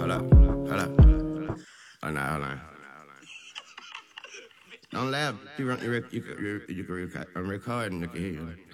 Hold up. Hold up. Hold on. Don't laugh. You can record and you can hear you.